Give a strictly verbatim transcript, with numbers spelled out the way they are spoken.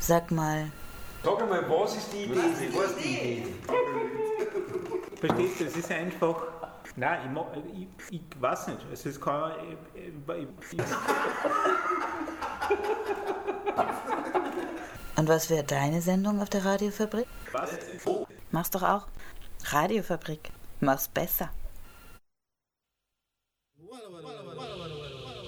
Sag mal. Sag einmal, was ist die Idee? Was ist die Idee? Verstehst du, es ist einfach. Nein, ich, mag, ich, ich weiß nicht. Es ist kein. Ich, ich, Und was wäre deine Sendung auf der Radiofabrik? was? Mach's doch auch. Radiofabrik. Mach's besser.